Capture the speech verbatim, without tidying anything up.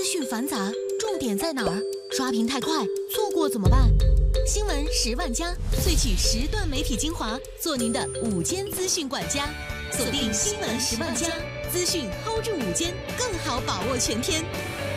讯繁杂，重点在哪儿？刷屏太快，错过怎么办？新闻十万加，萃取十段媒体精华，做您的午间资讯管家。锁定新闻十万加，资讯 hold 住午间，更好把握全天。